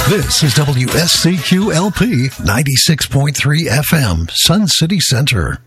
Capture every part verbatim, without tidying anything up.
This is W S C Q L P ninety-six point three F M, Sun City Center.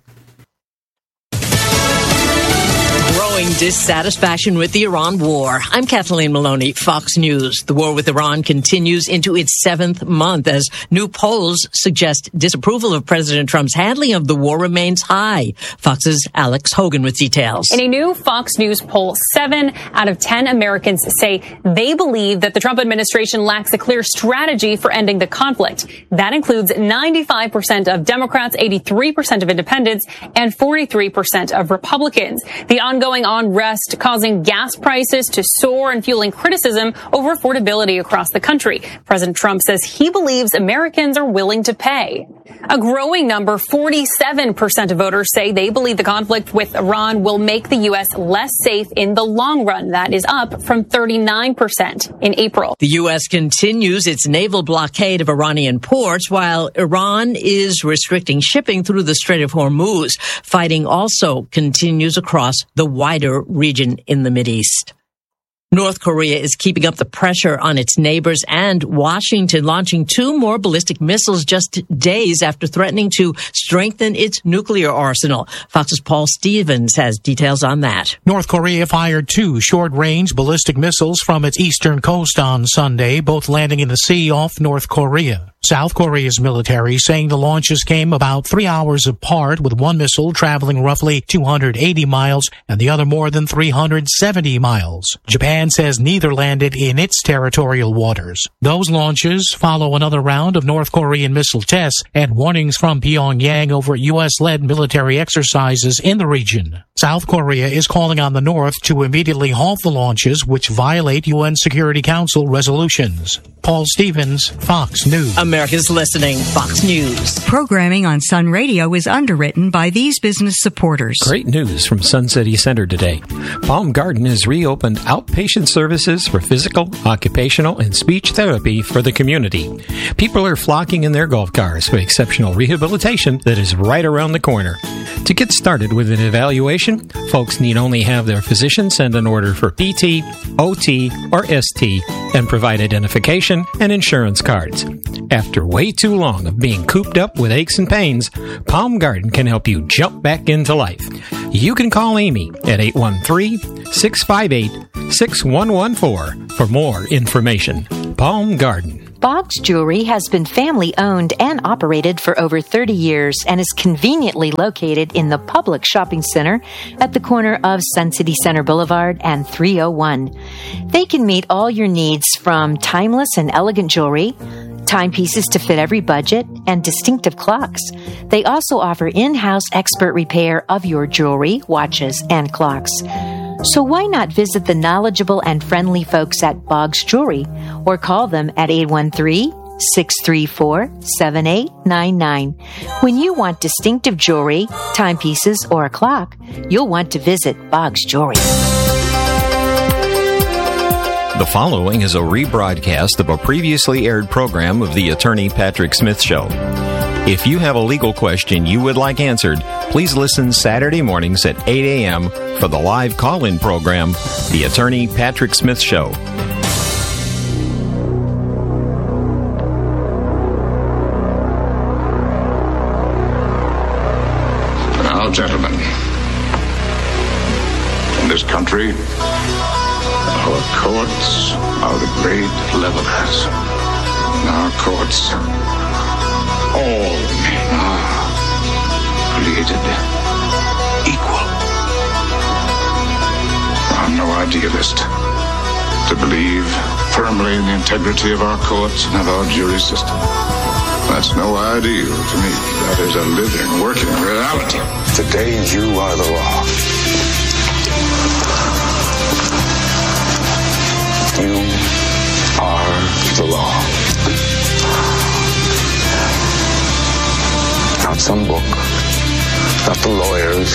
Growing dissatisfaction with the Iran war. I'm Kathleen Maloney, Fox News. The war with Iran continues into its seventh month as new polls suggest disapproval of President Trump's handling of the war remains high. Fox's Alex Hogan with details. In a new Fox News poll, seven out of ten Americans say they believe that the Trump administration lacks a clear strategy for ending the conflict. That includes ninety-five percent of Democrats, eighty-three percent of independents, and forty-three percent of Republicans. The ongoing unrest causing gas prices to soar and fueling criticism over affordability across the country. President Trump says he believes Americans are willing to pay. A growing number, forty-seven percent of voters say they believe the conflict with Iran will make the U S less safe in the long run. That is up from thirty-nine percent in April. The U S continues its naval blockade of Iranian ports while Iran is restricting shipping through the Strait of Hormuz. Fighting also continues across the wider region in the Mideast. North Korea is keeping up the pressure on its neighbors and Washington launching two more ballistic missiles just days after threatening to strengthen its nuclear arsenal. Fox's Paul Stevens has details on that. North Korea fired two short-range ballistic missiles from its eastern coast on Sunday, both landing in the sea off North Korea. South Korea's military saying the launches came about three hours apart, with one missile traveling roughly two hundred eighty miles and the other more than three hundred seventy miles. Japan says neither landed in its territorial waters. Those launches follow another round of North Korean missile tests and warnings from Pyongyang over U S-led military exercises in the region. South Korea is calling on the North to immediately halt the launches, which violate U N Security Council resolutions. Paul Stevens, Fox News. America's listening. Fox News. Programming on Sun Radio is underwritten by these business supporters. Great news from Sun City Center today. Palm Garden has reopened outpatient services for physical, occupational, and speech therapy for the community. People are flocking in their golf cars for exceptional rehabilitation that is right around the corner. To get started with an evaluation, folks need only have their physician send an order for P T, O T, or S T and provide identification and insurance cards. After way too long of being cooped up with aches and pains, Palm Garden can help you jump back into life. You can call Amy at eight one three, six five eight, six one one four for more information. Palm Garden. Boggs Jewelry has been family-owned and operated for over thirty years and is conveniently located in the public shopping center at the corner of Sun City Center Boulevard and three oh one. They can meet all your needs from timeless and elegant jewelry, timepieces to fit every budget, and distinctive clocks. They also offer in-house expert repair of your jewelry, watches, and clocks. So why not visit the knowledgeable and friendly folks at Boggs Jewelry or call them at eight one three, six three four, seven eight nine nine. When you want distinctive jewelry, timepieces, or a clock, you'll want to visit Boggs Jewelry. The following is a rebroadcast of a previously aired program of the Attorney Patrick Smith Show. If you have a legal question you would like answered, please listen Saturday mornings at eight a.m. for the live call-in program, The Attorney Patrick Smith Show. Now, gentlemen, in this country, our courts are the great levelers. In our courts, all men are created equal. I'm no idealist. To believe firmly in the integrity of our courts and of our jury system, that's no ideal to me. That is a living, working reality. Today you are the law. You are the law. Not some book, not the lawyers,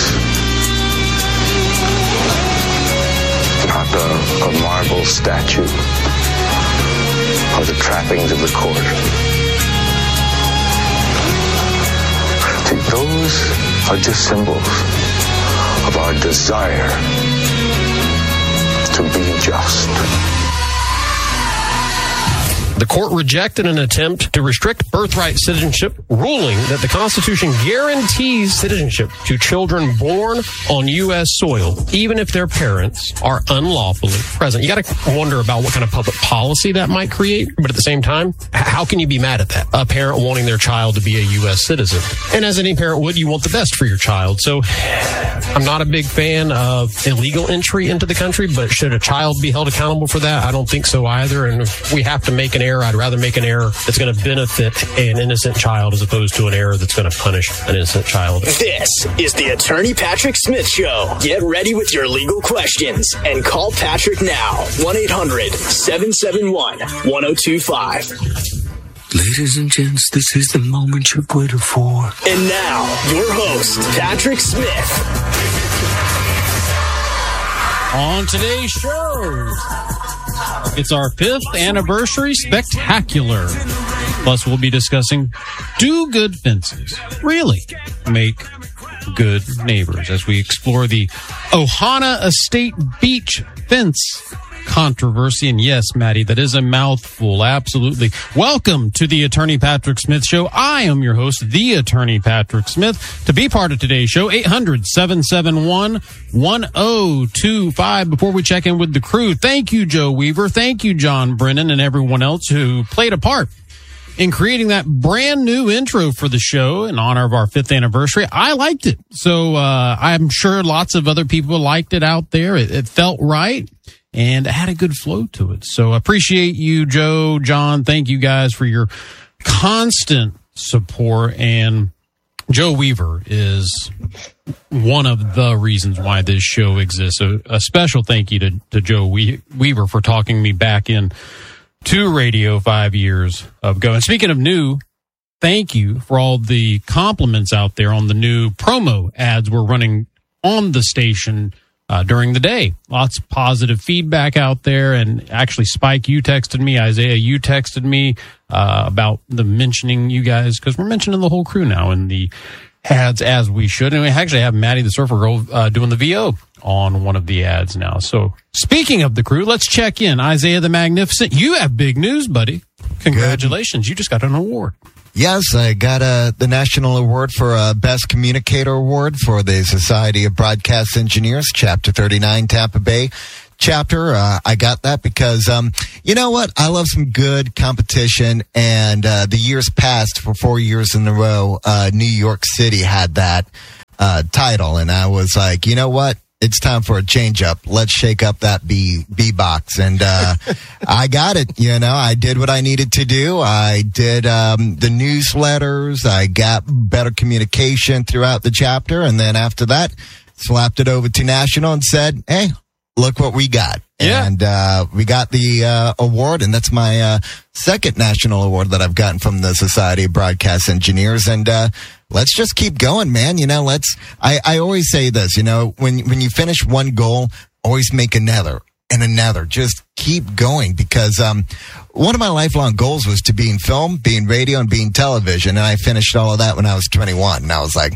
not a, a marble statue, or the trappings of the court. See, those are just symbols of our desire to be just. The court rejected an attempt to restrict birthright citizenship, ruling that the Constitution guarantees citizenship to children born on U S soil, even if their parents are unlawfully present. You got to wonder about what kind of public policy that might create, but at the same time, how can you be mad at that? A parent wanting their child to be a U S citizen. And as any parent would, you want the best for your child. So I'm not a big fan of illegal entry into the country, but should a child be held accountable for that? I don't think so either. And if we have to make an error, I'd rather make an error that's going to benefit an innocent child as opposed to an error that's going to punish an innocent child. This is the Attorney Patrick Smith Show. Get ready with your legal questions and call Patrick now. one eight hundred seven seven one one oh two five. Ladies and gents, this is the moment you've waited for. And now, your host, Patrick Smith. On today's show, it's our fifth anniversary spectacular. Plus, we'll be discussing, do good fences really make good neighbors? As we explore the Ohana Estate Beach fence controversy. And yes, Maddie, that is a mouthful. Absolutely. Welcome to the Attorney Patrick Smith Show. I am your host, the Attorney Patrick Smith. To be part of today's show, eight hundred seven seven one one oh two five. Before we check in with the crew, thank you, Joe Weaver. Thank you, John Brennan, and everyone else who played a part in creating that brand new intro for the show in honor of our fifth anniversary. I liked it. So uh, I'm sure lots of other people liked it out there. It, it felt right. And it had a good flow to it. So I appreciate you, Joe, John. Thank you guys for your constant support. And Joe Weaver is one of the reasons why this show exists. So a special thank you to, to Joe we- Weaver for talking me back in to radio five years ago. And speaking of new, thank you for all the compliments out there on the new promo ads we're running on the station Uh, during the day. Lots of positive feedback out there. And actually, Spike, you texted me. Isaiah, you texted me uh, about the mentioning you guys, because we're mentioning the whole crew now in the ads, as we should. And we actually have Maddie the Surfer Girl uh, doing the V O on one of the ads now. So speaking of the crew, let's check in. Isaiah the Magnificent, you have big news, buddy. Congratulations. Good. You just got an award. Yes, I got uh, the National Award for uh, Best Communicator Award for the Society of Broadcast Engineers, Chapter thirty-nine, Tampa Bay chapter. Uh, I got that because, um, you know what? I love some good competition, and uh, the years past, for four years in a row, uh, New York City had that uh, title, and I was like, you know what? It's time for a change up. Let's shake up that B B box. And uh, I got it. You know, I did what I needed to do. I did um, the newsletters. I got better communication throughout the chapter. And then after that, slapped it over to National and said, hey, look what we got. Yeah. And uh, we got the uh, award, and that's my uh, second national award that I've gotten from the Society of Broadcast Engineers. And uh, let's just keep going, man. You know, let's, I, I always say this, you know, when, when you finish one goal, always make another and another. Just keep going, because um, one of my lifelong goals was to be in film, be in radio, and be in television. And I finished all of that when I was twenty-one. And I was like,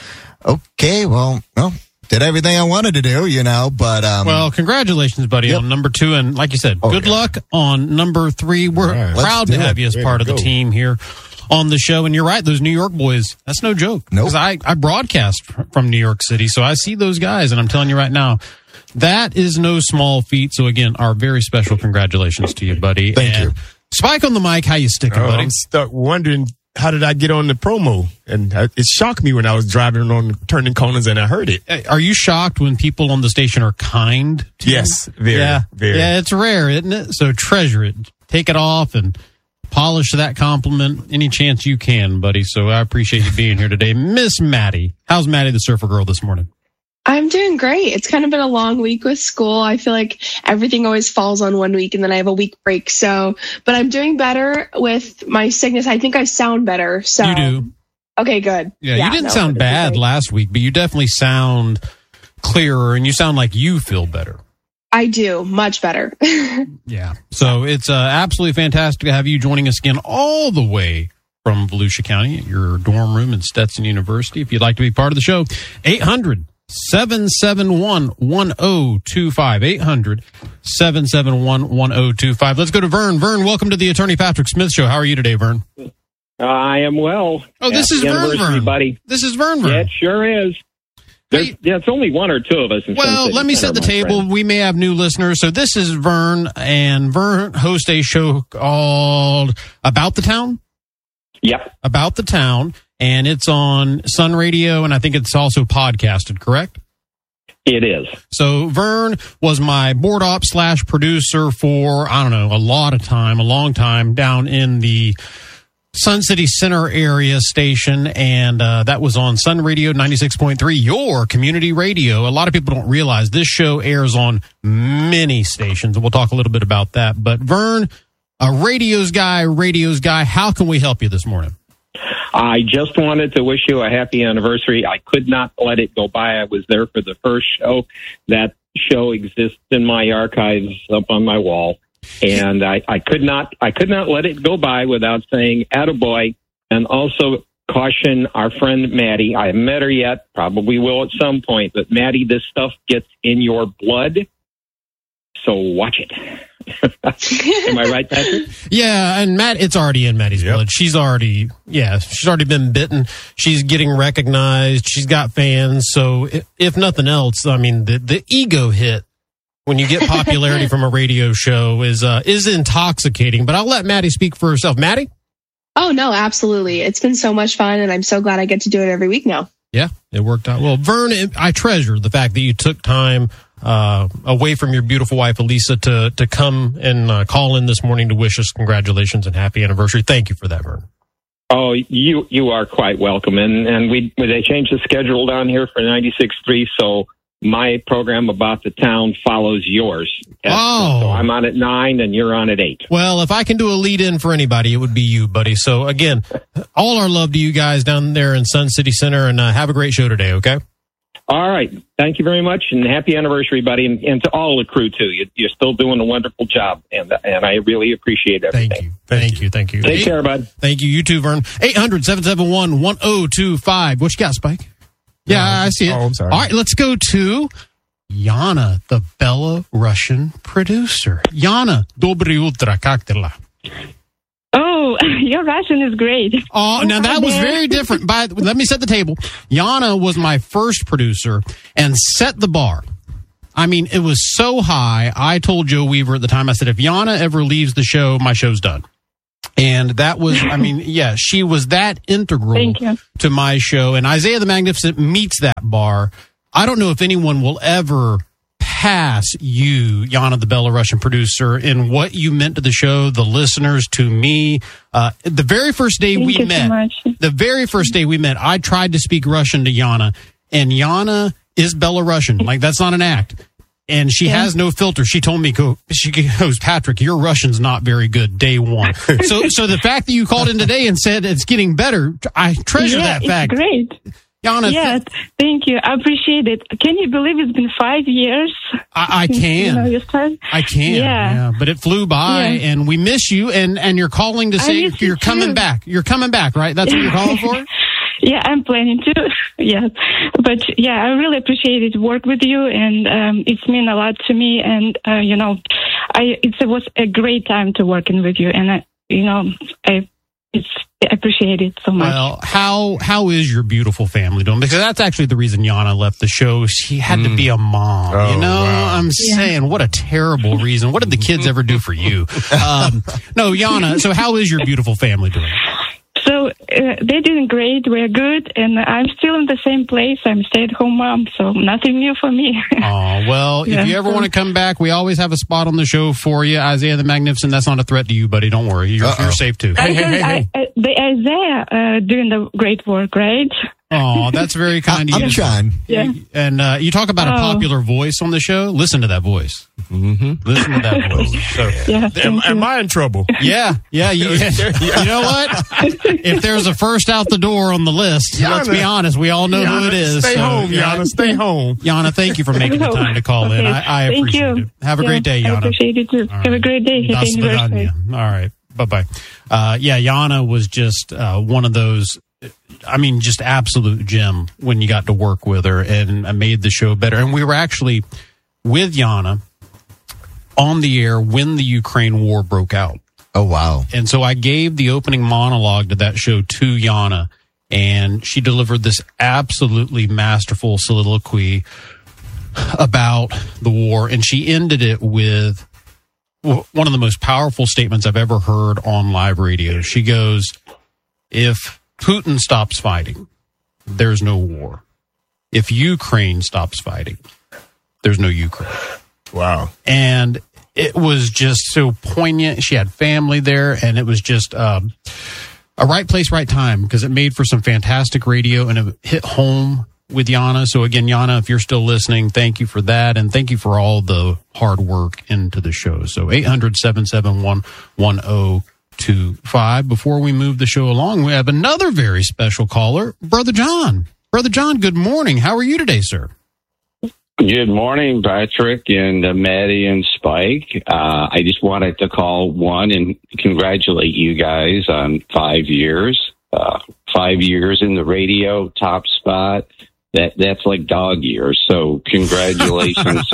okay, well, well. Did everything I wanted to do, you know, but... Um, well, congratulations, buddy, yep. on number two. And like you said, oh, good yeah. luck on number three. We're right, proud to have it. you as Ready part of the team here on the show. And you're right, those New York boys, that's no joke. Because nope. I, I broadcast from New York City, so I see those guys. And I'm telling you right now, that is no small feat. So again, our very special congratulations to you, buddy. Thank and you. Spike on the mic, how you sticking, oh, buddy? I'm stuck wondering... How did I get on the promo? And it shocked me when I was driving on turning corners and I heard it. Are you shocked when people on the station are kind to yes, you? very, yeah, very. Yeah, it's rare, isn't it? So treasure it. Take it off and polish that compliment any chance you can, buddy. So I appreciate you being here today. Miss Maddie. How's Maddie the Surfer Girl this morning? I'm doing great. It's kind of been a long week with school. I feel like everything always falls on one week and then I have a week break. So, but I'm doing better with my sickness. I think I sound better. So you do. Okay, good. Yeah, yeah you didn't no, sound bad last week, but you definitely sound clearer and you sound like you feel better. I do. Much better. Yeah. So it's uh, absolutely fantastic to have you joining us again all the way from Volusia County at your dorm room in Stetson University. If you'd like to be part of the show, eight hundred seven seven one, one oh two five. eight hundred, seven seven one, one oh two five. Let's go to Vern. Vern, welcome to the Attorney Patrick Smith Show. How are you today, Vern? Uh, I am well. Oh, this Happy is Vern, Vern. Buddy. This is Vern, Vern. Yeah, it sure is. There's, yeah, it's only one or two of us. In well, let me set the table. Friend. We may have new listeners. So this is Vern, and Vern hosts a show called About the Town. Yep. About the Town, and it's on Sun Radio, and I think it's also podcasted, correct? It is. So Vern was my board op slash producer for, I don't know, a lot of time, a long time down in the Sun City Center area station, and uh, that was on Sun Radio ninety-six point three, your community radio. A lot of people don't realize this show airs on many stations, and we'll talk a little bit about that. But Vern, a radios guy, radios guy, how can we help you this morning? I just wanted to wish you a happy anniversary. I could not let it go by. I was there for the first show. That show exists in my archives up on my wall. And I, I could not I could not let it go by without saying attaboy, and also caution our friend Maddie. I haven't met her yet, probably will at some point, but Maddie, this stuff gets in your blood, so watch it. Am I right, Patrick? Yeah, and Matt, it's already in Maddie's yep. blood. She's already, yeah, she's already been bitten. She's getting recognized. She's got fans. So if, if nothing else, I mean, the, the ego hit when you get popularity from a radio show is uh, is intoxicating. But I'll let Maddie speak for herself. Maddie? Oh, no, absolutely. It's been so much fun, and I'm so glad I get to do it every week now. Yeah, it worked out well. Vern, I treasure the fact that you took time uh, away from your beautiful wife, Elisa, to, to come and uh, call in this morning to wish us congratulations and happy anniversary. Thank you for that, Vern. Oh, you you are quite welcome. And, and we they changed the schedule down here for ninety-six point three, so my program About the Town follows yours. Oh. So I'm on at nine and you're on at eight. Well, if I can do a lead in for anybody, it would be you, buddy. So again, all our love to you guys down there in Sun City Center, and uh, have a great show today, okay? All right. Thank you very much, and happy anniversary, buddy, and, and to all the crew, too. You, you're still doing a wonderful job, and and I really appreciate everything. Thank you. Thank you. Thank you. Take Eight, care, bud. Thank you. You too, Vern. eight hundred, seven seven one, one oh two five. What you got, Spike? Yeah, no, I see it. Oh, I'm sorry. All right, let's go to Yana, the Belarusian producer. Yana, dobry utro, как dela? Oh, your Russian is great. Oh, now that was very different. By, let me set the table. Yana was my first producer and set the bar. I mean, it was so high. I told Joe Weaver at the time, I said, if Yana ever leaves the show, my show's done. And that was, I mean, yeah, she was that integral to my show. And Isaiah the Magnificent meets that bar. I don't know if anyone will ever pass you, Yana, the Belarusian producer, in what you meant to the show, the listeners, to me. Uh, the very first day Thank we you met, so much. the very first day we met, I tried to speak Russian to Yana, and Yana is Belarusian. Like, that's not an act. And she yeah. has no filter. She told me, go, she goes, Patrick, your Russian's not very good, day one. so so the fact that you called in today and said it's getting better, I treasure yeah, that fact. It's great. Yana, yes, thank you. I appreciate it. Can you believe it's been five years? I, I can. You know, you started? I can. Yeah. yeah. But it flew by, yeah. and we miss you, and, and you're calling to say you're you coming too. back. You're coming back, right? That's what you're calling for? Yeah, I'm planning to. Yes. But yeah, I really appreciate it, work with you, and um, it's mean a lot to me. And, uh, you know, I it was a great time to working with you. And, I, you know, I it's I appreciate it so much. Well, how how is your beautiful family doing? Because that's actually the reason Yana left the show. She had mm. to be a mom. Oh, you know, wow. I'm yeah. saying, what a terrible reason. What did the kids ever do for you? Um, no, Yana, so how is your beautiful family doing? So uh, they're doing great. We're good. And I'm still in the same place. I'm a stay-at-home mom, so nothing new for me. Oh, well, yeah. If you ever want to come back, we always have a spot on the show for you. Isaiah the Magnificent, that's not a threat to you, buddy. Don't worry. You're, you're safe, too. Hey, hey, hey, hey. I, uh, the Isaiah uh, doing the great work, right? Oh, that's very kind of you. I'm trying. Yeah. And uh, you talk about oh. a popular voice on the show. Listen to that voice. Mm-hmm. Listen to that voice. So, yeah, am, am I in trouble? Yeah, yeah. You, you know what? If there's a first out the door on the list, Yana, let's be honest, we all know Yana, who it is. Stay so, home, yeah. Yana. Stay home. Yana, thank you for making the time to call okay. in. I, I appreciate Thank you. it. Have a yeah, great day, Yana. I appreciate it, too. All Have right. a great day. Happy anniversary. All right. Bye-bye. Uh, yeah, Yana was just uh, one of those. I mean, just absolute gem when you got to work with her, and I made the show better. And we were actually with Yana on the air when the Ukraine war broke out. Oh, wow. And so I gave the opening monologue to that show to Yana, and she delivered this absolutely masterful soliloquy about the war. And she ended it with one of the most powerful statements I've ever heard on live radio. She goes, if Putin stops fighting, there's no war. If Ukraine stops fighting, there's no Ukraine. Wow. And it was just so poignant. She had family there, and it was just um, a right place, right time, because it made for some fantastic radio, and it hit home with Yana. So again, Yana, if you're still listening, thank you for that, and thank you for all the hard work into the show. So eight hundred, seven seven one, one oh two five. Before we move the show along, we have another very special caller, Brother John. Brother John, good morning. How are you today, sir? Good morning, Patrick and uh, Maddie and Spike. Uh, I just wanted to call one and congratulate you guys on five years. Uh, five years in the radio, top spot. That that's like dog years. So congratulations.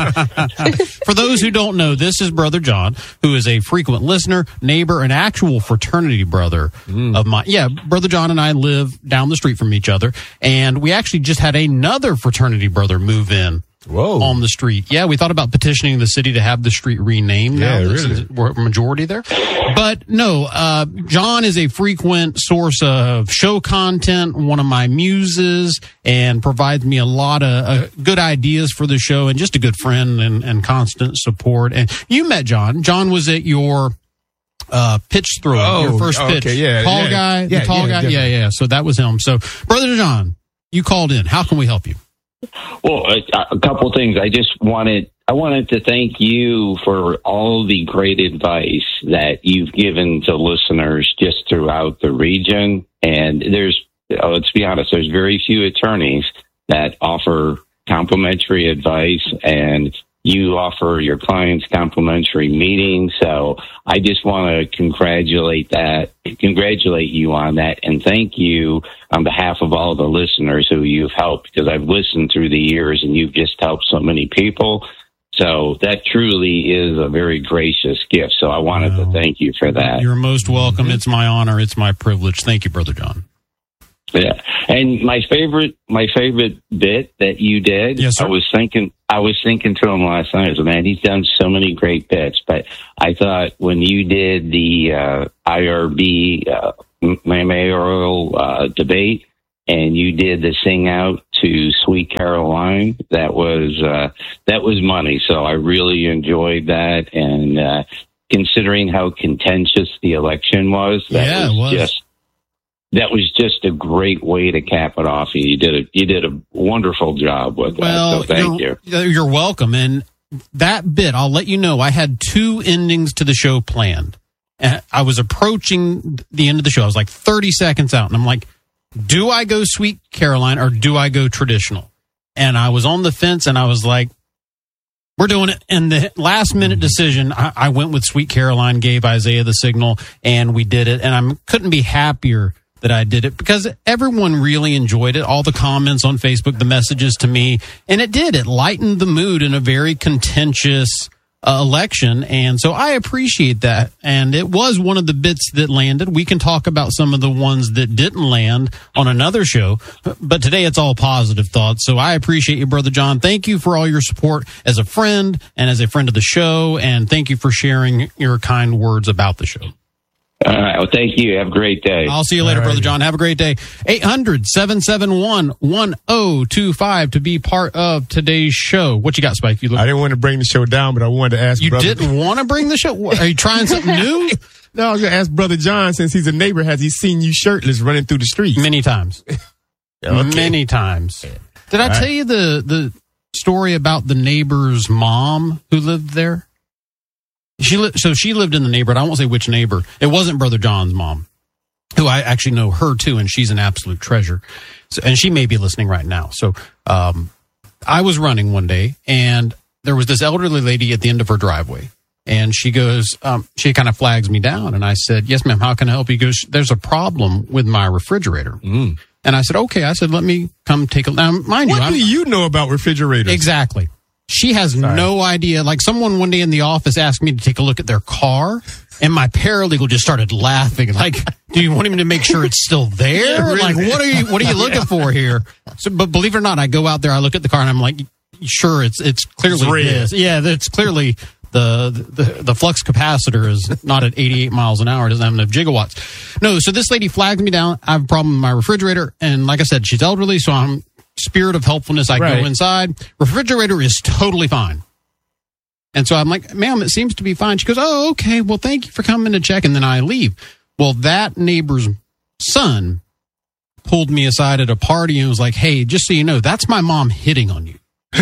For those who don't know, this is Brother John, who is a frequent listener, neighbor, an actual fraternity brother mm. of mine. Yeah, Brother John and I live down the street from each other, and we actually just had another fraternity brother move in. Whoa. On the street. Yeah, we thought about petitioning the city to have the street renamed now. Yeah, this really. is, we're a majority there. But no, uh, John is a frequent source of show content, one of my muses, and provides me a lot of uh, good ideas for the show, and just a good friend and, and constant support. And you met John. John was at your uh, pitch throw, oh, your first okay, pitch. Yeah, tall yeah. guy, yeah, the tall yeah, guy. Yeah, yeah. So that was him. So, Brother John, you called in. How can we help you? Well, a, a couple things. I just wanted I wanted to thank you for all the great advice that you've given to listeners just throughout the region. And there's, oh, let's be honest, there's very few attorneys that offer complimentary advice, and you offer your clients complimentary meetings. So I just want to congratulate that, congratulate you on that, and thank you on behalf of all the listeners who you've helped, because I've listened through the years and you've just helped so many people. So that truly is a very gracious gift. So I wanted wow. to thank you for that. You're most welcome. It's my honor. It's my privilege. Thank you, Brother John. Yeah. And my favorite, my favorite bit that you did, yes, sir. I was thinking, I was thinking to him last night, I was like, man, he's done so many great bits, but I thought when you did the, uh, I R B, uh, mayoral, uh, debate, and you did the sing out to Sweet Caroline, that was, uh, that was money. So I really enjoyed that. And, uh, considering how contentious the election was, that yeah, was, it was just, that was just a great way to cap it off. You did a you did a wonderful job with that. Well, so thank you're, you. You're welcome. And that bit, I'll let you know, I had two endings to the show planned. And I was approaching the end of the show. I was like thirty seconds out, and I'm like, do I go Sweet Caroline or do I go traditional? And I was on the fence, and I was like, we're doing it. And the last minute decision, I, I went with Sweet Caroline, gave Isaiah the signal, and we did it. And I couldn't be happier that I did it, because everyone really enjoyed it. All the comments on Facebook, the messages to me, and it did. It lightened the mood in a very contentious uh, election, and so I appreciate that. And it was one of the bits that landed. We can talk about some of the ones that didn't land on another show, but today it's all positive thoughts. So I appreciate you, Brother John. Thank you for all your support as a friend and as a friend of the show, and thank you for sharing your kind words about the show. All right. Well, thank you. Have a great day. I'll see you later, Brother John. Have a great day. eight hundred, seven seven one, one oh two five to be part of today's show. What you got, Spike? You look- I didn't want to bring the show down, but I wanted to ask You brother- didn't want to bring the show? Are you trying something new? No, I was going to ask Brother John, since he's a neighbor, has he seen you shirtless running through the streets? Many times. Okay. Many times. Did I All tell right. you the, the story about the neighbor's mom who lived there? She li- so she lived in the neighborhood. I won't say which neighbor. It wasn't Brother John's mom, who I actually know her too, and she's an absolute treasure. So, and she may be listening right now. So um, I was running one day, and there was this elderly lady at the end of her driveway. And she goes, um, she kind of flags me down. And I said, yes, ma'am, how can I help you? He goes, there's a problem with my refrigerator. Mm. And I said, okay. I said, let me come take a look. Now, mind what you, I'm, do you know about refrigerators? Exactly. She has Sorry. no idea. Like someone one day in the office asked me to take a look at their car, and my paralegal just started laughing. Like, do you want him to make sure it's still there? Yeah, really. Like, what are you what are you looking for here? So, but believe it or not, I go out there, I look at the car, and I'm like, sure, it's it's clearly It's red. this. Yeah, it's clearly the, the the flux capacitor is not at eighty-eight miles an hour. It doesn't have enough gigawatts. No, so this lady flagged me down. I have a problem with my refrigerator, and like I said, she's elderly, so I'm spirit of helpfulness. I Right. go inside. Refrigerator is totally fine. And so I'm like, ma'am, it seems to be fine. She goes, oh, okay. Well, thank you for coming to check. And then I leave. Well, that neighbor's son pulled me aside at a party and was like, hey, just so you know, that's my mom hitting on you.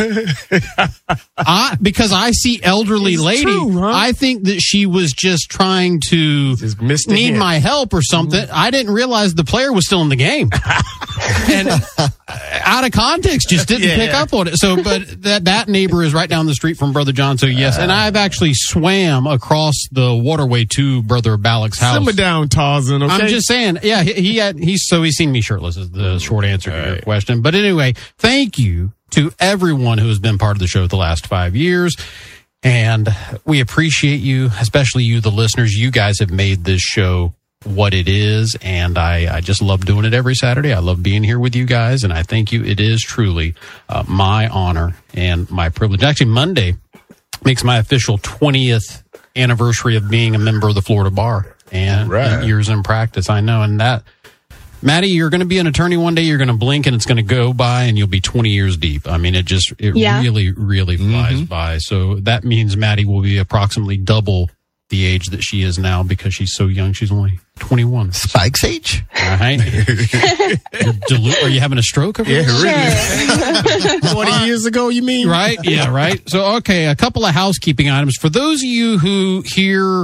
I, because I see elderly It's lady, true, huh? I think that she was just trying to Just missed the need hint. my help or something. I didn't realize the player was still in the game. And uh, out of context, just didn't Yeah, pick yeah. up on it. So, but that, that neighbor is right down the street from Brother John. So yes, and I've actually swam across the waterway to Brother Balak's house. Simmer down, Tarzan, okay? I'm just saying, yeah, he, he had, he's, so he's seen me shirtless is the short answer to your question. But anyway, thank you to everyone who has been part of the show the last five years. And we appreciate you, especially you, the listeners. You guys have made this show what it is. And I, I just love doing it every Saturday. I love being here with you guys. And I thank you. It is truly uh, my honor and my privilege. Actually, Monday makes my official twentieth anniversary of being a member of the Florida Bar and, Right. and years in practice. I know. And that, Maddie, you're going to be an attorney one day. You're going to blink and it's going to go by and you'll be twenty years deep. I mean, it just, it Yeah. really, really flies by. So that means Maddie will be approximately double the age that she is now because she's so young. She's only twenty-one. Spike's age? All right. You're delu- Are you having a stroke over Yeah, there? really. twenty years ago, you mean? Right? Yeah, right. So, okay, a couple of housekeeping items. For those of you who hear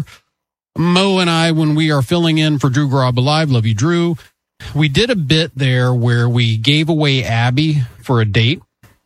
Mo and I when we are filling in for Drew Garabo Live, love you, Drew. We did a bit there where we gave away Abby for a date,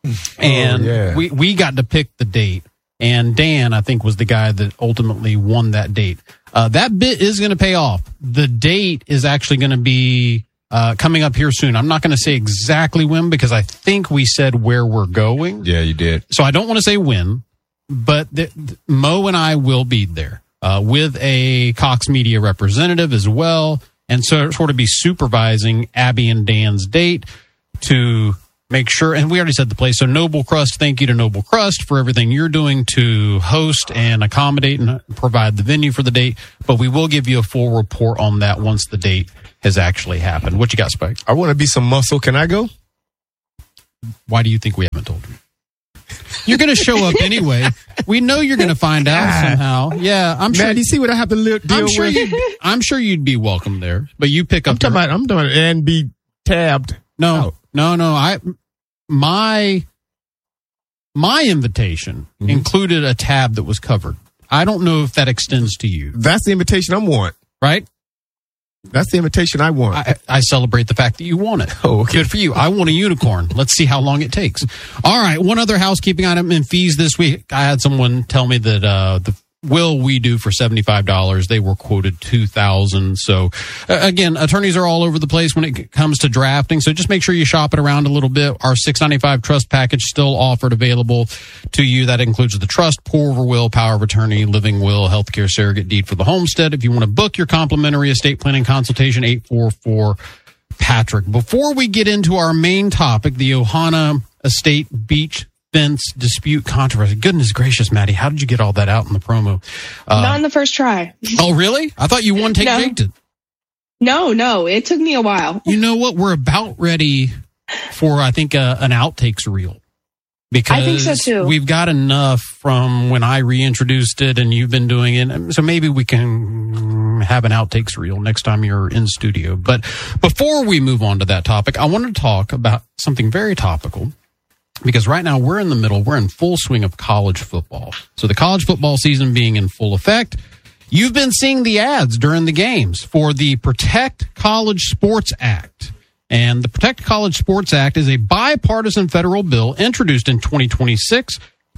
and Oh, yeah. we, we got to pick the date. And Dan, I think, was the guy that ultimately won that date. Uh, that bit is going to pay off. The date is actually going to be uh, coming up here soon. I'm not going to say exactly when because I think we said where we're going. Yeah, you did. So I don't want to say when, but th- th- Mo and I will be there uh, with a Cox Media representative as well. And so sort of be supervising Abby and Dan's date to make sure. And we already said the place. So Noble Crust, thank you to Noble Crust for everything you're doing to host and accommodate and provide the venue for the date. But we will give you a full report on that once the date has actually happened. What you got, Spike? I want to be some muscle. Can I go? Why do you think we haven't told you? You're going to show up anyway. We know you're going to find out somehow. Yeah, I'm sure. Man, you see what I have to li- deal I'm sure with? you. I'm sure you'd be welcome there, but you pick up. I'm talking your- about, I'm doing it and be tabbed. no, out. no, no. I my my invitation Mm-hmm. included a tab that was covered. I don't know if that extends to you, That's the invitation I want. right? That's the invitation I want. I, I celebrate the fact that you want it. Oh, okay. Good for you. I want a unicorn. Let's see how long it takes. All right. One other housekeeping item in fees this week. I had someone tell me that uh, the will we do for seventy-five dollars. They were quoted two thousand dollars. So, uh, again, attorneys are all over the place when it comes to drafting. So just make sure you shop it around a little bit. Our six ninety-five trust package still offered available to you. That includes the trust, pour over will, power of attorney, living will, healthcare surrogate deed for the homestead. If you want to book your complimentary estate planning consultation, eight four four Patrick. Before we get into our main topic, the Ohana Estate Beach Fence dispute controversy. Goodness gracious, Maddie, how did you get all that out in the promo? Uh, Not in the first try. oh, really? I thought you won Take No. Jake did. No, no, it took me a while. You know what? We're about ready for, I think, uh, an outtakes reel. Because I think so, too. we've got enough from when I reintroduced it and you've been doing it. So maybe we can have an outtakes reel next time you're in studio. But before we move on to that topic, I want to talk about something very topical. Because right now we're in the middle, we're in full swing of college football. So the college football season being in full effect, you've been seeing the ads during the games for the Protect College Sports Act. And the Protect College Sports Act is a bipartisan federal bill introduced in twenty twenty-six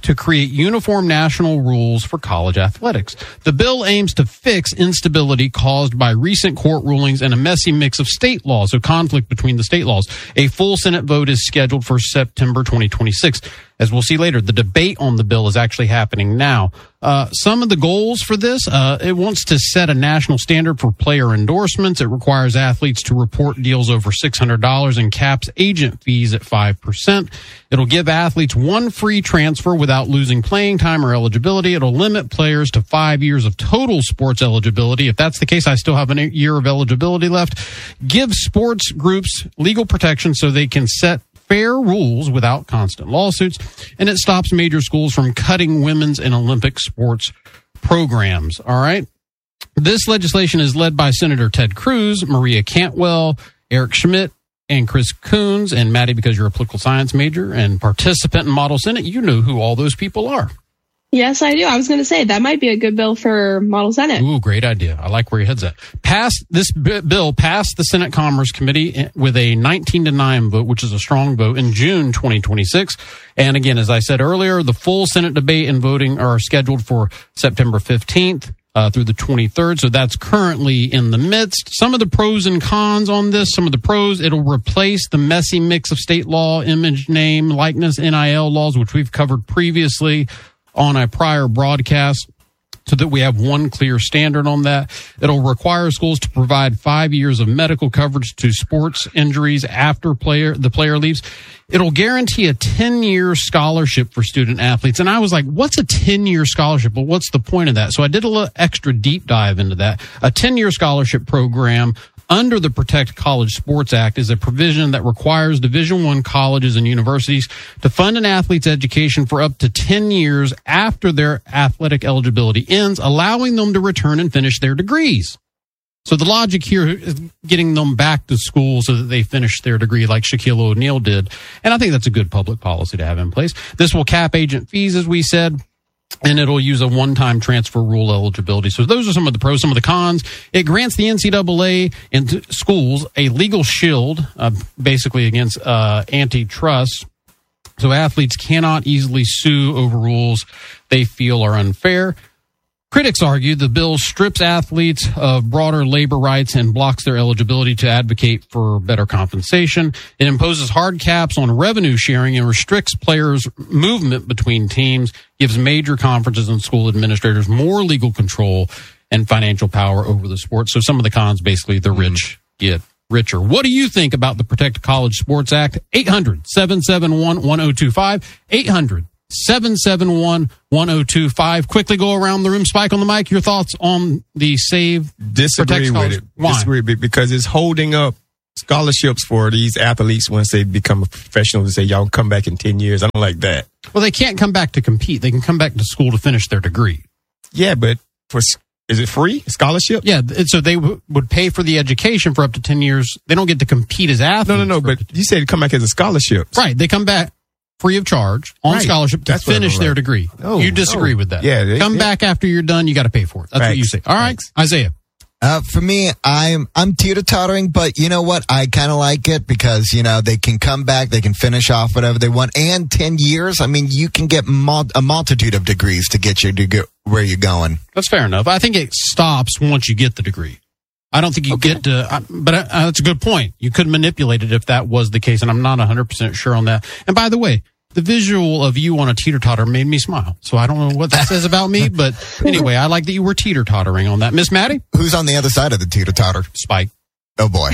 to create uniform national rules for college athletics. The bill aims to fix instability caused by recent court rulings and a messy mix of state laws, so conflict between the state laws. A full Senate vote is scheduled for September twenty twenty-six. As we'll see later, the debate on the bill is actually happening now. Uh, some of the goals for this, uh, it wants to set a national standard for player endorsements. It requires athletes to report deals over six hundred dollars and caps agent fees at five percent. It'll give athletes one free transfer without losing playing time or eligibility. It'll limit players to five years of total sports eligibility. If that's the case, I still have a year of eligibility left. Give sports groups legal protection so they can set fair rules without constant lawsuits, and it stops major schools from cutting women's and Olympic sports programs. All right. This legislation is led by Senator Ted Cruz, Maria Cantwell, Eric Schmidt, and Chris Coons. And Maddie, because you're a political science major and participant in Model Senate, you know who all those people are. Yes, I do. I was going to say that might be a good bill for Model Senate. Ooh, great idea. I like where your head's at. Passed this b- bill passed the Senate Commerce Committee with a nineteen to nine vote, which is a strong vote, in June twenty twenty-six. And again, as I said earlier, the full Senate debate and voting are scheduled for September fifteenth uh, through the twenty-third. So that's currently in the midst. Some of the pros and cons on this, some of the pros, it'll replace the messy mix of state law, image, name, likeness, N I L laws, which we've covered previously on a prior broadcast, so that we have one clear standard on that. It'll require schools to provide five years of medical coverage to sports injuries after player the player leaves. It'll guarantee a ten-year scholarship for student athletes. And I was like, what's a ten-year scholarship? Well, what's the point of that? So I did a little extra deep dive into that. A ten-year scholarship program under the Protect College Sports Act is a provision that requires Division I colleges and universities to fund an athlete's education for up to ten years after their athletic eligibility ends, allowing them to return and finish their degrees. So the logic here is getting them back to school so that they finish their degree like Shaquille O'Neal did. And I think that's a good public policy to have in place. This will cap agent fees, as we said, and it'll use a one-time transfer rule eligibility. So those are some of the pros, some of the cons. It grants the N C double A and schools a legal shield, uh, basically against uh, antitrust. So athletes cannot easily sue over rules they feel are unfair. Critics argue the bill strips athletes of broader labor rights and blocks their eligibility to advocate for better compensation. It imposes hard caps on revenue sharing and restricts players' movement between teams, gives major conferences and school administrators more legal control and financial power over the sport. So some of the cons, basically, the rich get richer. What do you think about the Protect College Sports Act? eight hundred, seven seven one, one oh two five. eight hundred, seven seven one, one oh two five. Quickly go around the room. Spike on the mic. Your thoughts on the Save Disagree Protect with it. Why? Disagree with it because it's holding up scholarships for these athletes once they become a professional to say, y'all come back in ten years. I don't like that. Well, they can't come back to compete. They can come back to school to finish their degree. Yeah, but for is it free scholarship? Yeah, so they w- would pay for the education for up to ten years. They don't get to compete as athletes. No, no, no. But you said come back as a scholarship. Right. They come back free of charge on Right. scholarship to That's what finish I'm their like. degree. Oh, you disagree oh. with that. Yeah, they- Come yeah. back after you're done. You got to pay for it. That's what Thanks. you say. All right, Isaiah. Uh, for me, I'm I'm teeter-tottering, but you know what? I kind of like it because, you know, they can come back, they can finish off whatever they want. And ten years, I mean, you can get mul- a multitude of degrees to get you to get where you're going. That's fair enough. I think it stops once you get the degree. I don't think you Okay. get to, uh, but uh, that's a good point. You could manipulate it if that was the case, and I'm not one hundred percent sure on that. And by the way, the visual of you on a teeter-totter made me smile. So I don't know what that says about me, but anyway, I like that you were teeter-tottering on that. Miss Maddie? Who's on the other side of the teeter-totter? Spike. Oh, boy.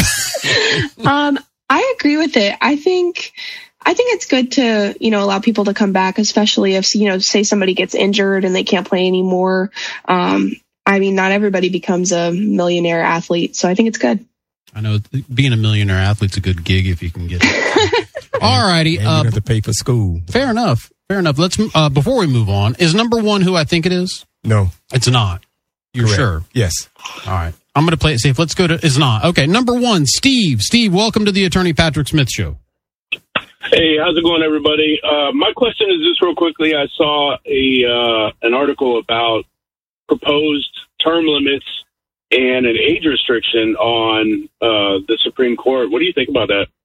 um, I agree with it. I think I think it's good to, you know, allow people to come back, especially if, you know, say somebody gets injured and they can't play anymore. Um, I mean, not everybody becomes a millionaire athlete, so I think it's good. I know being a millionaire athlete's a good gig if you can get it. All righty. And you Uh, have to pay for school. fair enough. Fair enough. Let's, uh, before we move on, is number one who I think it is? No. It's not. You're Correct. sure? Yes. All right. I'm going to play it safe. Let's go to, it's not. Okay. Number one, Steve. Steve, welcome to the Attorney Patrick Smith Show. Hey, how's it going, everybody? Uh, my question is this real quickly. I saw a uh, an article about proposed term limits and an age restriction on uh, the Supreme Court. What do you think about that?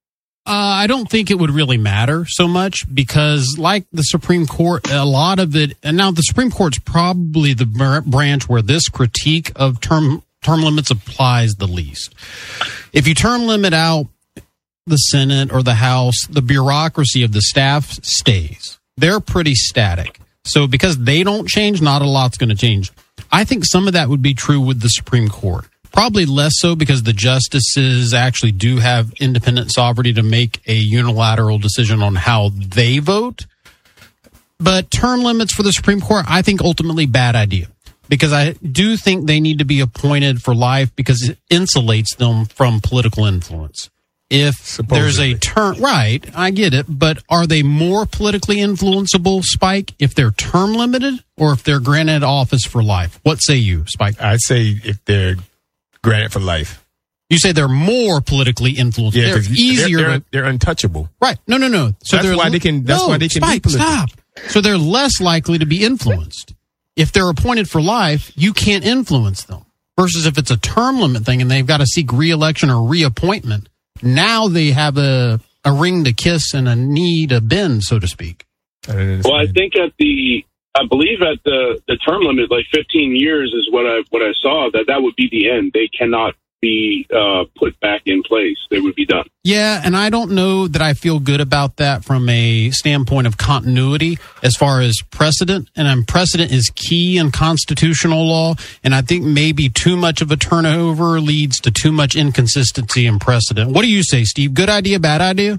Uh, I don't think it would really matter so much because, like the Supreme Court, a lot of it, and now the Supreme Court's probably the br- branch where this critique of term term limits applies the least. If you term limit out the Senate or the House, the bureaucracy of the staff stays. They're pretty static. So because they don't change, not a lot's going to change. I think some of that would be true with the Supreme Court. Probably less so because the justices actually do have independent sovereignty to make a unilateral decision on how they vote. But term limits for the Supreme Court, I think ultimately bad idea. Because I do think they need to be appointed for life because it insulates them from political influence. If Supposedly. There's a term, right, I get it, but are they more politically influenceable, Spike, if they're term limited or if they're granted office for life? What say you, Spike? I'd say if they're granted for life. You say they're more politically influenced. Yeah, they're easier. They're, they're, to, they're untouchable. Right. No, no, no. So that's they're, why they can. That's no, why they can Spike, be political. Stop. So they're less likely to be influenced. If they're appointed for life, you can't influence them. Versus if it's a term limit thing and they've got to seek re-election or reappointment, now they have a a ring to kiss and a knee to bend, so to speak. Well, I think at the. I believe at the, the term limit, like fifteen years is what I what I saw, that that would be the end. They cannot be uh, put back in place. They would be done. Yeah, and I don't know that I feel good about that from a standpoint of continuity as far as precedent. And um, precedent is key in constitutional law, and I think maybe too much of a turnover leads to too much inconsistency in precedent. What do you say, Steve? Good idea, bad idea?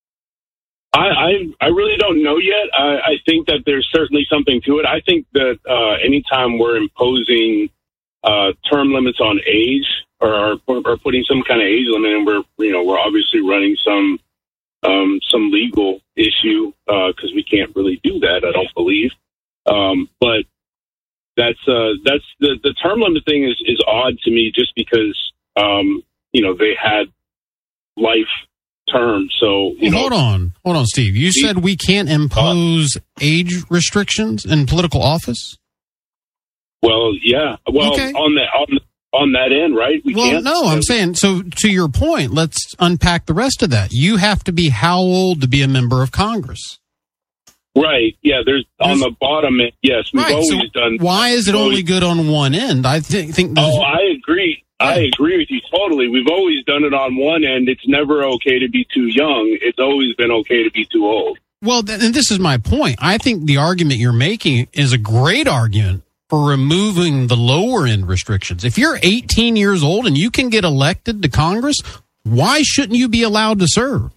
I, I, I really don't know yet. I, I think that there's certainly something to it. I think that uh, anytime we're imposing uh, term limits on age or, or, or putting some kind of age limit, and we're you know we're obviously running some um, some legal issue because uh, we can't really do that. I don't believe, um, but that's uh, that's the the term limit thing is is odd to me just because um, you know they had life. Term. So, you well, know, hold on, hold on, Steve. You Steve, said we can't impose uh, age restrictions in political office. Well, yeah. Well, okay. on that on on that end, right? We well, can't. No, I'm saying. So, to your point, let's unpack the rest of that. You have to be how old to be a member of Congress? Right. Yeah. There's, there's on the bottom end. Yes, we've right, always so done. Why is it always, only good on one end? I th- think. Oh, I agree. I agree with you totally. We've always done it on one end. It's never okay to be too young. It's always been okay to be too old. Well, th- and this is my point. I think the argument you're making is a great argument for removing the lower end restrictions. If you're eighteen years old and you can get elected to Congress, why shouldn't you be allowed to serve?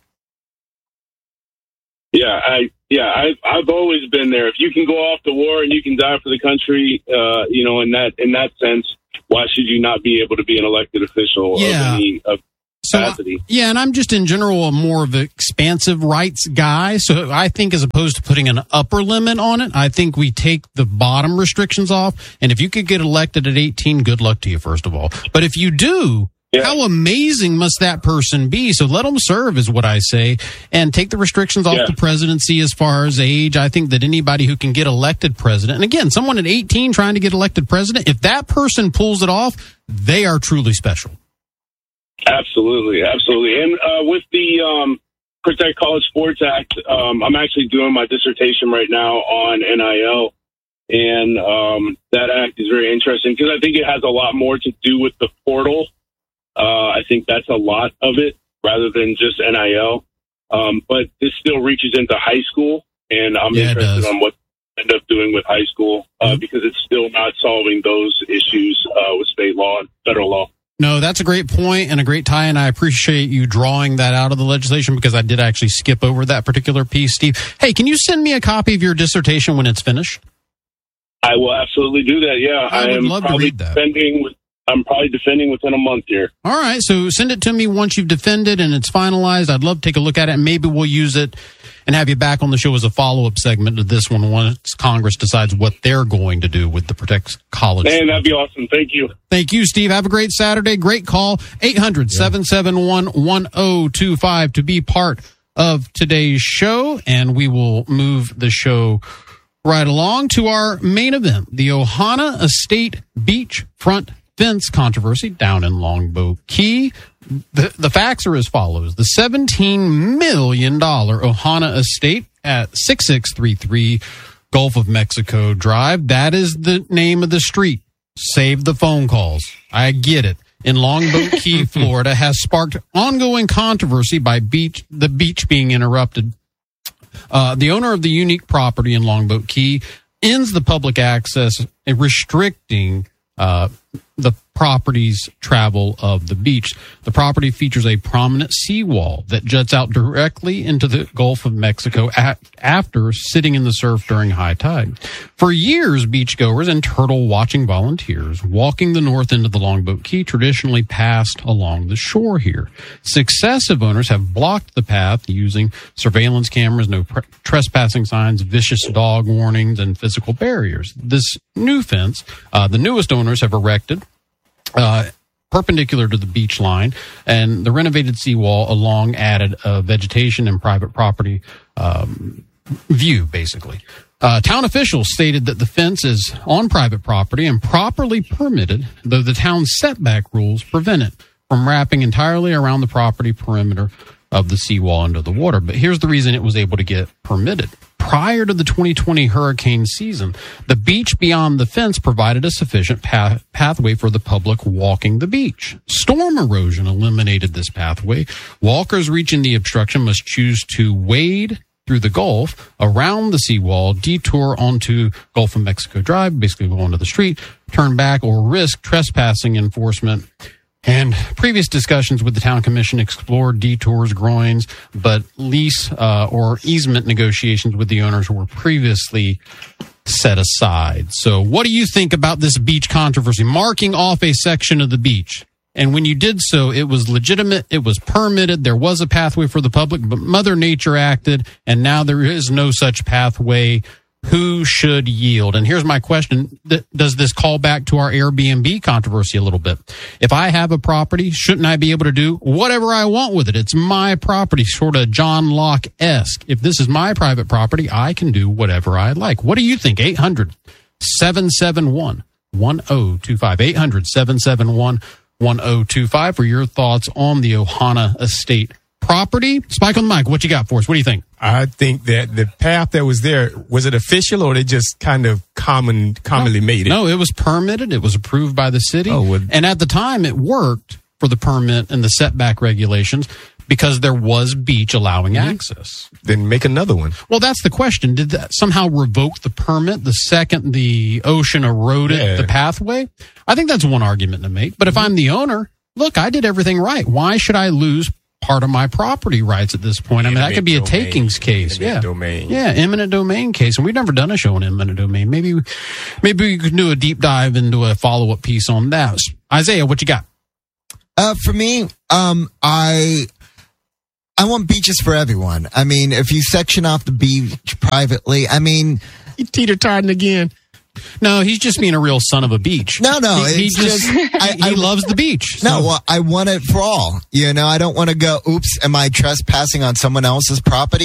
Yeah, I yeah, I've I've always been there. If you can go off to war and you can die for the country, uh, you know, in that in that sense. Why should you not be able to be an elected official yeah. of any of capacity? So, yeah, and I'm just in general a more of an expansive rights guy. So I think as opposed to putting an upper limit on it, I think we take the bottom restrictions off. And if you could get elected at eighteen, good luck to you, first of all. But if you do, yeah. how amazing must that person be? So let them serve is what I say. And take the restrictions off yeah. the presidency as far as age. I think that anybody who can get elected president, and again, someone at eighteen trying to get elected president, if that person pulls it off, they are truly special. Absolutely, absolutely. And uh, with the um, Protect College Sports Act, um, I'm actually doing my dissertation right now on N I L. And um, that act is very interesting because I think it has a lot more to do with the portal. Uh, I think that's a lot of it rather than just N I L. Um, but this still reaches into high school, and I'm yeah, interested on what they end up doing with high school uh, mm-hmm. because it's still not solving those issues uh, with state law and federal law. No, that's a great point and a great tie, and I appreciate you drawing that out of the legislation because I did actually skip over that particular piece, Steve. Hey, can you send me a copy of your dissertation when it's finished? I will absolutely do that, yeah. I, I would am love to read that. Defending with I'm probably defending within a month here. All right, so send it to me once you've defended and it's finalized. I'd love to take a look at it, and maybe we'll use it and have you back on the show as a follow-up segment to this one once Congress decides what they're going to do with the Protect College. Man, that'd be awesome. Thank you. Thank you, Steve. Have a great Saturday. Great call. eight hundred, seven seven one, one oh two five to be part of today's show, and we will move the show right along to our main event, the Ohana Estate Beachfront fence controversy down in Longboat Key. The, the facts are as follows. The seventeen million dollars Ohana estate at sixty-six thirty-three Gulf of Mexico Drive, that is the name of the street. Save the phone calls. I get it. In Longboat Key, Florida, has sparked ongoing controversy by beach, the beach being interrupted. Uh, the owner of the unique property in Longboat Key ends the public access, restricting uh, the property's travel of the beach. The property features a prominent seawall that juts out directly into the Gulf of Mexico at, after sitting in the surf during high tide. For years, beachgoers and turtle-watching volunteers walking the north end of the Longboat Key traditionally passed along the shore here. Successive owners have blocked the path using surveillance cameras, no pre- trespassing signs, vicious dog warnings, and physical barriers. This new fence, uh, the newest owners have erected Uh, perpendicular to the beach line, and the renovated seawall along added uh, vegetation and private property um, view, basically. Uh, town officials stated that the fence is on private property and properly permitted, though the town's setback rules prevent it from wrapping entirely around the property perimeter of the seawall under the water. But here's the reason it was able to get permitted. Prior to the twenty twenty hurricane season, the beach beyond the fence provided a sufficient path- pathway for the public walking the beach. Storm erosion eliminated this pathway. Walkers reaching the obstruction must choose to wade through the Gulf, around the seawall, detour onto Gulf of Mexico Drive, basically go onto the street, turn back, or risk trespassing enforcement. And previous discussions with the town commission explored detours, groins, but lease uh, or easement negotiations with the owners were previously set aside. So what do you think about this beach controversy? Marking off a section of the beach. And when you did so, it was legitimate, it was permitted, there was a pathway for the public, but Mother Nature acted, and now there is no such pathway. Who should yield? And here's my question. Does this call back to our Airbnb controversy a little bit? If I have a property, shouldn't I be able to do whatever I want with it? It's my property, sort of John Locke-esque. If this is my private property, I can do whatever I like. What do you think? eight hundred, seven seven one, one oh two five. eight hundred, seven seven one, one oh two five for your thoughts on the Ohana Estate property. Spike on the mic. What you got for us? What do you think? I think that the path that was there, was it official or they just kind of common, commonly no, made it? No, it was permitted. It was approved by the city. Oh, well, and at the time, it worked for the permit and the setback regulations because there was beach allowing mm-hmm. access. Then make another one. Well, that's the question. Did that somehow revoke the permit the second the ocean eroded yeah. the pathway? I think that's one argument to make. But if mm-hmm. I'm the owner, look, I did everything right. Why should I lose part of my property rights at this point? I mean, that could be a takings case. Eminent yeah. domain. Yeah, eminent domain case. And we've never done a show on eminent domain. Maybe, maybe we could do a deep dive into a follow-up piece on that. Isaiah, what you got? Uh, for me, um, I, I want beaches for everyone. I mean, if you section off the beach privately, I mean, you teeter-totting again. No, he's just being a real son of a beach. No, no, he, he just, just I, he I, loves the beach. So. No, well, I want it for all. You know, I don't want to go, oops, am I trespassing on someone else's property?